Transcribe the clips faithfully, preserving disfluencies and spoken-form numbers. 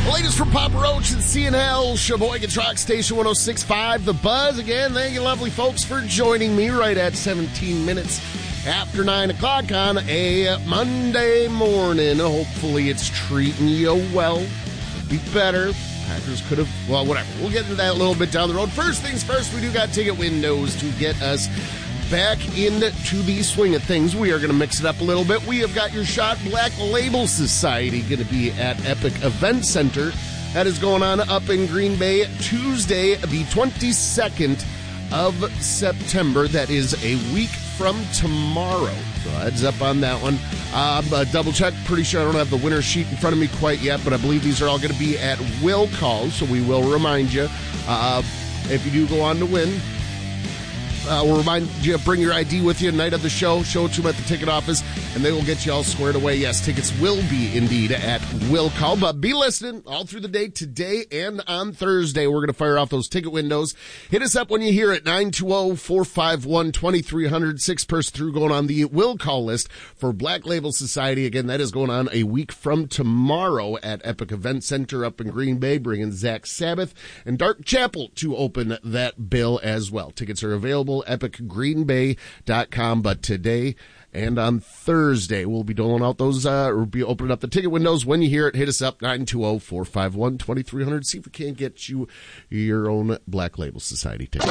Latest from Papa Roach and C N L, Sheboygan Rock Station one oh six point five. The Buzz. Again, thank you, lovely folks, for joining me right at seventeen minutes after nine o'clock on a Monday morning. Hopefully it's treating you well. Could be better. Packers could have, well, whatever. We'll get into that a little bit down the road. First things first, we do got ticket windows to get us back into the swing of things. We are going to mix it up a little bit. We have got your shot. Black Label Society going to be at Epic Event Center. That is going on up in Green Bay Tuesday, the twenty-second of September. That is a week from tomorrow. So heads up on that one. Um, uh, double check. Pretty sure I don't have the winner sheet in front of me quite yet, but I believe these are all going to be at will call. So we will remind you, uh, if you do go on to win, Uh, we'll remind you, bring your I D with you night of the show. Show it to them at the ticket office, and they will get you all squared away. Yes, tickets will be indeed at will call, but be listening all through the day today and on Thursday. We're going to fire off those ticket windows. Hit us up when you hear it, nine two zero, four five one, two three zero zero. Six person through going on the will call list for Black Label Society. Again, that is going on a week from tomorrow at Epic Event Center up in Green Bay, bringing Zach Sabbath and Dark Chapel to open that bill as well. Tickets are available, epic green bay dot com, but today and on Thursday we'll be doling out those, uh, we'll be opening up the ticket windows. When you hear it, hit us up, nine two zero, four five one, two three zero zero. See if we can't get you your own Black Label Society ticket.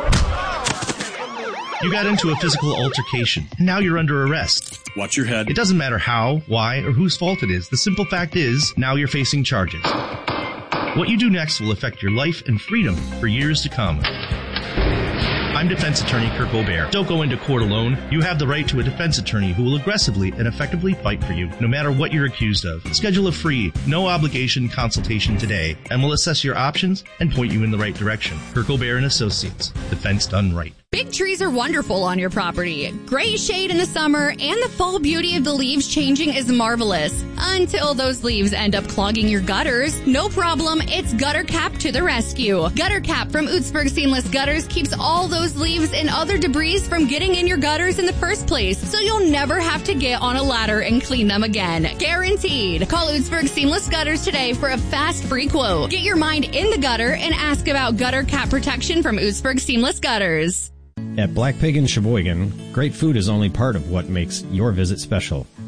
You got into a physical altercation, and now you're under arrest. Watch your head. It doesn't matter how, why, or whose fault it is. The simple fact is, now you're facing charges. What you do next will affect your life and freedom for years to come. I'm defense attorney Kirk O'Bear. Don't go into court alone. You have the right to a defense attorney who will aggressively and effectively fight for you, no matter what you're accused of. Schedule a free, no-obligation consultation today, and we'll assess your options and point you in the right direction. Kirk O'Bear and Associates. Defense done right. Big trees are wonderful on your property. Great shade in the summer, and the fall beauty of the leaves changing is marvelous. Until those leaves end up clogging your gutters. No problem, it's Gutter Cap to the rescue. Gutter Cap from Ootsburg Seamless Gutters keeps all those leaves and other debris from getting in your gutters in the first place, so you'll never have to get on a ladder and clean them again. Guaranteed. Call Ootsburg Seamless Gutters today for a fast free quote. Get your mind in the gutter and ask about Gutter Cap protection from Ootsburg Seamless Gutters. At Black Pig in Sheboygan, great food is only part of what makes your visit special.